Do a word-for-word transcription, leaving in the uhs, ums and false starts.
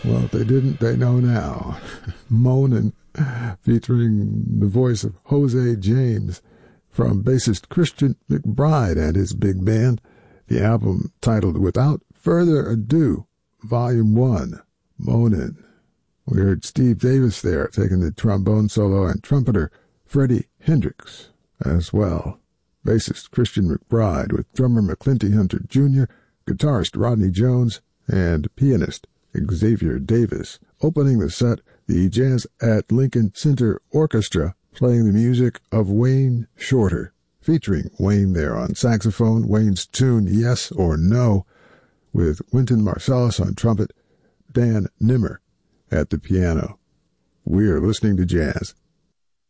Well, if they didn't, they know now. Moanin', featuring the voice of Jose James from bassist Christian McBride and his big band. The album titled Without Further Ado, Volume one, Moanin'. We heard Steve Davis there taking the trombone solo and trumpeter Freddie Hendricks as well. Bassist Christian McBride with drummer McClinty Hunter Junior, guitarist Rodney Jones, and pianist Xavier Davis. Opening the set, the Jazz at Lincoln Center Orchestra playing the music of Wayne Shorter, featuring Wayne there on saxophone, Wayne's tune Yes or No, with Wynton Marsalis on trumpet, Dan Nimmer at the piano. We're listening to jazz.